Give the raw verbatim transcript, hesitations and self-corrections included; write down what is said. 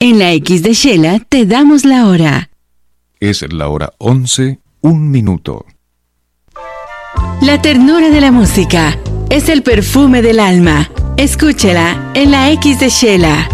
En la X de Shela te damos la hora. Es la hora once, un minuto. La ternura de la música es el perfume del alma. Escúchela en la X de Shela.